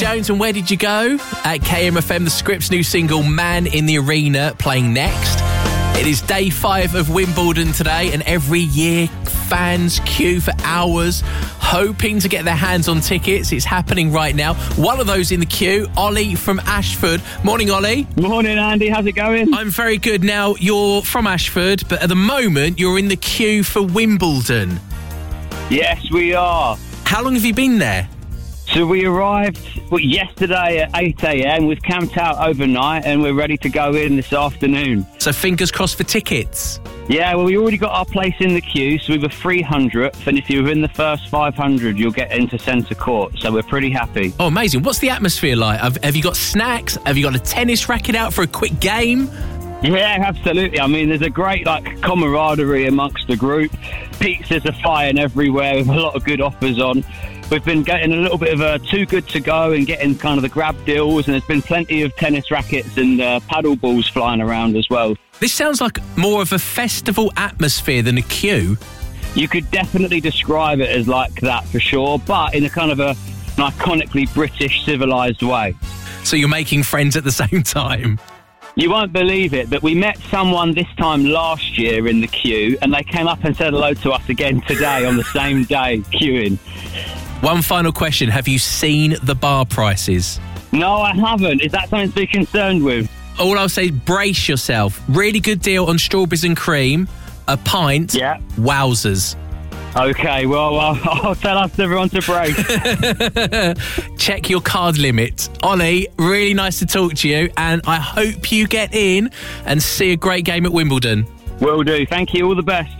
Jones, and Where Did You Go? At KMFM, the Scripts' new single, Man in the Arena, playing next. It is day 5 of Wimbledon today, and every year fans queue for hours hoping to get their hands on tickets. It's happening right now. One of those in the queue, Ollie from Ashford. Morning, Ollie. Morning, Andy. How's it going? I'm very good. Now, you're from Ashford, but at the moment you're in the queue for Wimbledon. Yes, we are. How long have you been there? So we arrived yesterday at 8 a.m. We've camped out overnight and we're ready to go in this afternoon. So fingers crossed for tickets. Yeah, well, we already got our place in the queue, so we were 300th, and if you're in the first 500, you'll get into centre court, so we're pretty happy. Oh, amazing. What's the atmosphere like? Have you got snacks? Have you got a tennis racket out for a quick game? Yeah, absolutely. I mean, there's a great camaraderie amongst the group. Pizzas are flying everywhere with a lot of good offers on. We've been getting a little bit of a too good to go and getting kind of the grab deals, and there's been plenty of tennis rackets and paddle balls flying around as well. This sounds like more of a festival atmosphere than a queue. You could definitely describe it as like that for sure, but in a kind of an iconically British civilised way. So you're making friends at the same time? You won't believe it, but we met someone this time last year in the queue, and they came up and said hello to us again today on the same day, queuing. One final question. Have you seen the bar prices? No, I haven't. Is that something to be concerned with? All I'll say is brace yourself. Really good deal on strawberries and cream. A pint. Yeah. Wowzers. Okay, well, I'll tell everyone to brace. Check your card limit. Ollie, really nice to talk to you, and I hope you get in and see a great game at Wimbledon. Will do. Thank you. All the best.